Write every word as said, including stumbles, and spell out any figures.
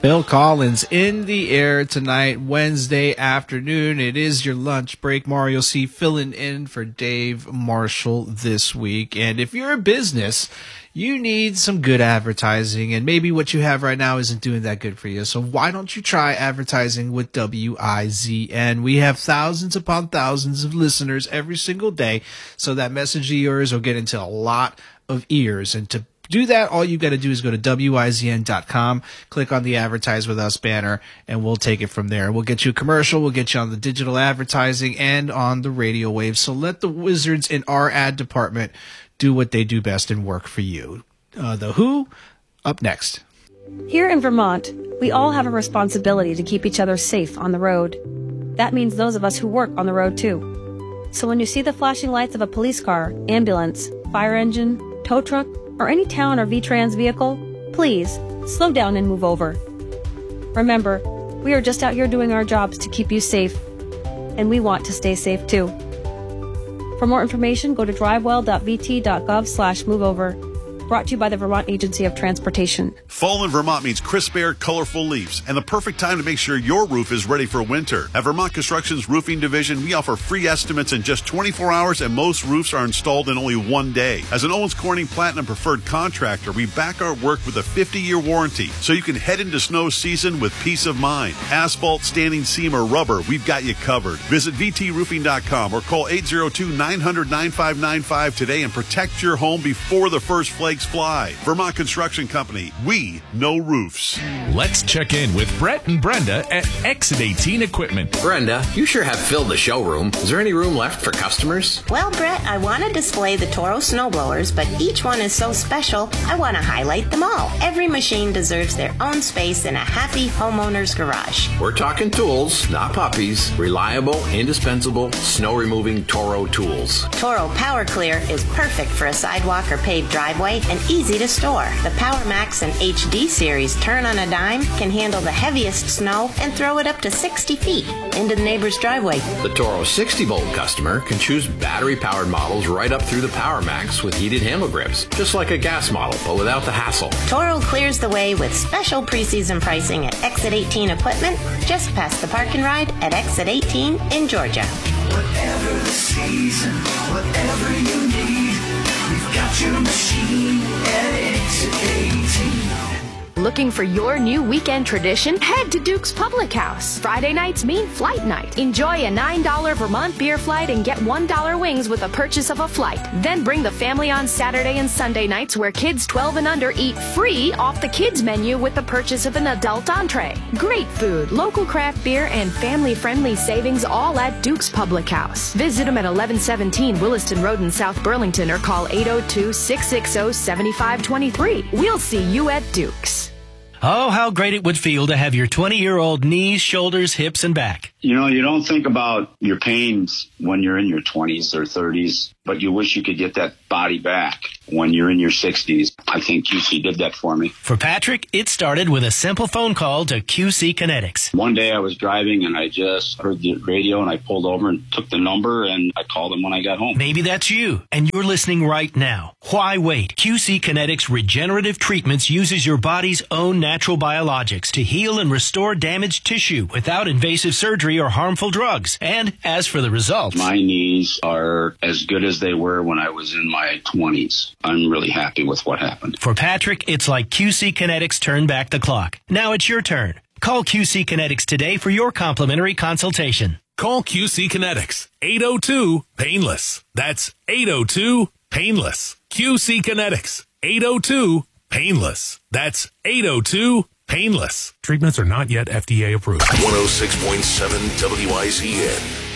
Phil Collins in the air tonight, Wednesday afternoon. It is your lunch break. Mario C. filling in for Dave Marshall this week. And if you're a business, you need some good advertising, and maybe what you have right now isn't doing that good for you. So why don't you try advertising with W I Z N? We have thousands upon thousands of listeners every single day, so that message of yours will get into a lot of ears. And to do that, all you got to do is go to W I Z N dot com, click on the Advertise With Us banner, and we'll take it from there. We'll get you a commercial, we'll get you on the digital advertising and on the radio waves. So let the wizards in our ad department do what they do best and work for you. Uh, the Who, up next. Here in Vermont, we all have a responsibility to keep each other safe on the road. That means those of us who work on the road too. So when you see the flashing lights of a police car, ambulance, fire engine, tow truck, or any town or V-Trans vehicle, please slow down and move over. Remember, we are just out here doing our jobs to keep you safe, and we want to stay safe too. For more information, go to drivewell dot v t dot gov slash move over. Brought to you by the Vermont Agency of Transportation. Fall in Vermont means crisp air, colorful leaves, and the perfect time to make sure your roof is ready for winter. At Vermont Construction's Roofing Division, we offer free estimates in just twenty-four hours, and most roofs are installed in only one day. As an Owens Corning Platinum preferred contractor, we back our work with a fifty-year warranty, so you can head into snow season with peace of mind. Asphalt, standing seam, or rubber, we've got you covered. Visit v t roofing dot com or call eight zero two, nine hundred, nine five nine five today and protect your home before the first flakes fly. Vermont Construction Company, we know roofs. Let's check in with Brett and Brenda at Exit eighteen Equipment. Brenda, you sure have filled the showroom. Is there any room left for customers? Well, Brett, I want to display the Toro snowblowers, but each one is so special, I want to highlight them all. Every machine deserves their own space in a happy homeowner's garage. We're talking tools, not puppies. Reliable, indispensable, snow-removing Toro tools. Toro Power Clear is perfect for a sidewalk or paved driveway and easy to store. The Power Max and H D series turn on a dime, can handle the heaviest snow, and throw it up to sixty feet into the neighbor's driveway. The Toro sixty volt customer can choose battery-powered models right up through the Power Max with heated handle grips, just like a gas model, but without the hassle. Toro clears the way with special preseason pricing at Exit eighteen Equipment, just past the park and ride at Exit eighteen in Georgia. Whatever the season, whatever you need, we've got your machine at Exit eighteen. Looking for your new weekend tradition? Head to Duke's Public House. Friday nights mean flight night. Enjoy a nine dollar Vermont beer flight and get one dollar wings with a purchase of a flight. Then bring the family on Saturday and Sunday nights where kids twelve and under eat free off the kids menu with the purchase of an adult entree. Great food, local craft beer, and family-friendly savings all at Duke's Public House. Visit them at eleven seventeen Williston Road in South Burlington or call eight oh two, six six oh, seven five two three. We'll see you at Duke's. Oh, how great it would feel to have your twenty-year-old knees, shoulders, hips, and back. You know, you don't think about your pains when you're in your twenties or thirties, but you wish you could get that body back when you're in your sixties. I think Q C did that for me. For Patrick, it started with a simple phone call to Q C Kinetics. One day I was driving and I just heard the radio and I pulled over and took the number and I called them when I got home. Maybe that's you, and you're listening right now. Why wait? Q C Kinetics Regenerative Treatments uses your body's own natural biologics to heal and restore damaged tissue without invasive surgery or harmful drugs. And as for the results, my knees are as good as they were when I was in my twenties. I'm really happy with what happened. For Patrick, it's like Q C Kinetics turned back the clock. Now it's your turn. Call Q C Kinetics today for your complimentary consultation. Call Q C Kinetics, eight oh two, painless. That's eight oh two, painless. Q C Kinetics, eight oh two, painless. That's eight oh two, painless. Treatments are not yet F D A approved. one oh six point seven W I Z N.